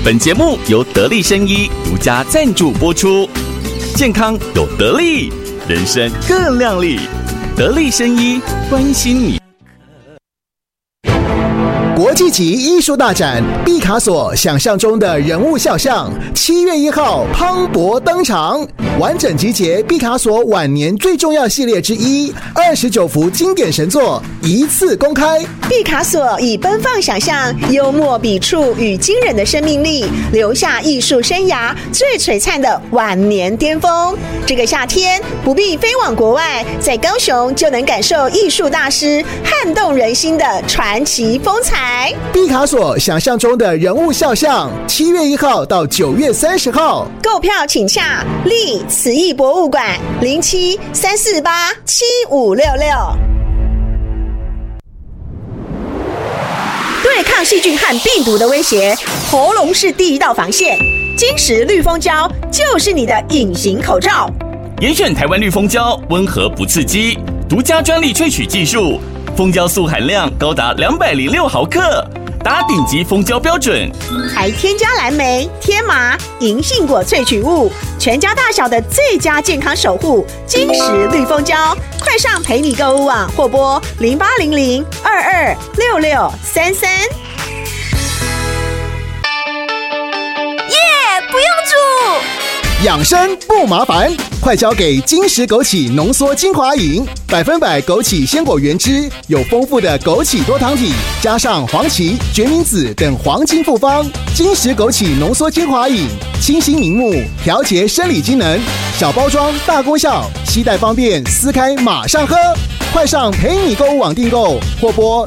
本节目由得力生医独家赞助播出。健康有得力，人生更亮丽。得力生医，关心你。 国际级艺术大展毕卡索想象中的人物肖像，7月1号磅礴登场，完整集结毕卡索晚年最重要系列之一，29幅经典神作一次公开。 毕卡索以奔放想象、幽默笔触与惊人的生命力，留下艺术生涯最璀璨的晚年巅峰。这个夏天不必飞往国外，在高雄就能感受艺术大师撼动人心的传奇风采。 毕卡索想象中的人物肖像，7月1号到9月30号， 购票请洽立慈艺博物馆0734875566。对抗细菌和病毒的威胁，喉咙是第一道防线。金石绿蜂胶就是你的隐形口罩。 严选台湾绿蜂胶，温和不刺激，独家专利萃取技术。蜂胶素含量高达206毫克，达顶级蜂胶标准， 还添加蓝莓、天麻、银杏果萃取物，全家大小的最佳健康守护。金石绿蜂胶，快上陪你购物网或拨0800226633。 不用煮， 养生不麻烦，快交给金石枸杞浓缩精华饮，100%枸杞鲜果原汁，有丰富的枸杞多糖体，加上黄芪、决明子等黄金复方。金石枸杞浓缩精华饮，清新明目，调节生理机能，小包装大功效，携带方便，撕开马上喝。快上陪你购物网订购，或拨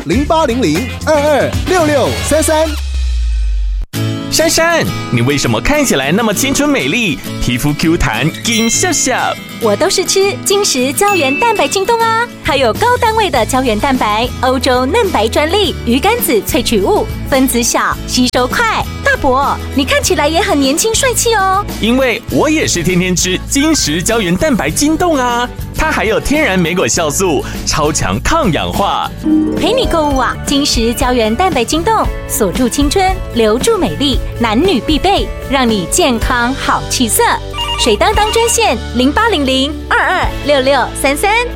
0800226633。 珊珊，你为什么看起来那么青春美丽，皮肤 Q 弹金笑笑？ 我都是吃金石胶原蛋白京东啊，它有高单位的胶原蛋白，欧洲嫩白专利，鱼肝子萃取物，分子小，吸收快。大伯，你看起来也很年轻帅气哦。 因为我也是天天吃金石胶原蛋白京东啊，它还有天然莓果酵素，超强抗氧化。 陪你购物啊，金石胶原蛋白京东，锁住青春，留住美丽，男女必备，让你健康好气色。水当当专线0800226633。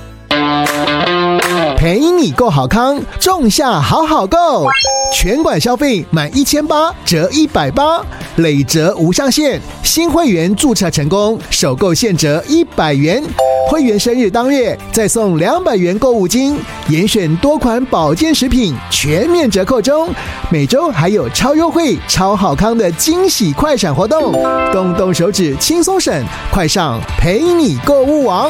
陪你购好康，仲夏好好购，全馆消费满1800折180，累折无上限。新会员注册成功，首购现折100元。会员生日当月再送200元购物金，严选多款保健食品全面折扣中。每周还有超优惠、超好康的惊喜快闪活动，动动手指轻松省，快上陪你购物网。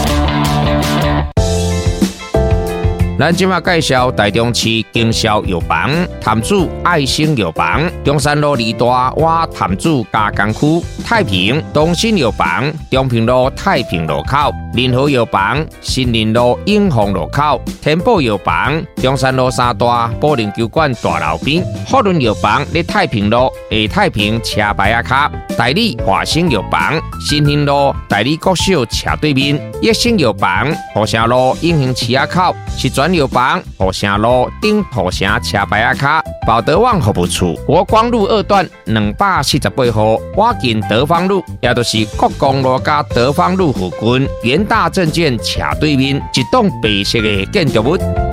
咱今麦介绍台中市经销药房潭子爱心药房，中山路2大瓦潭子加工区，太平东新药房中平路太平路口，仁和药房新林路永丰路口，天宝药房中山路3大保龄球馆大楼边，福伦药房在太平路下太平车牌仔卡，代理华兴药房新兴路代理国小斜对面，益生药房土城路永兴市仔口，是专药房土城路顶土城车牌仔卡，保德旺服务处国光路2段248号，瓦近德芳路，也就是国光路加德芳路附近，元大证券斜对面一栋白色的建筑物。